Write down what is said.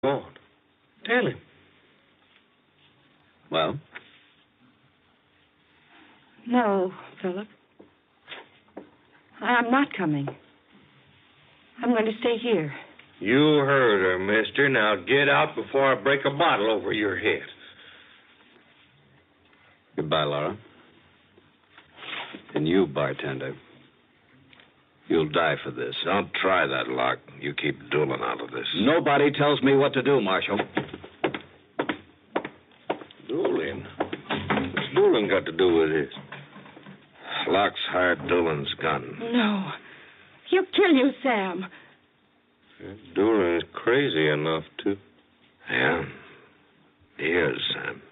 want. Tell him. Well? No, Philip. I'm not coming. I'm going to stay here. You heard her, mister. Now get out before I break a bottle over your head. Goodbye, Laura. And you, bartender. You'll die for this. Don't try that, Locke. You keep Doolin out of this. Nobody tells me what to do, Marshal. Doolin? What's Doolin got to do with this? Locke's hired Doolin's gun. No. He'll kill you, Sam. Doolin is crazy enough to. Yeah. He is, Sam.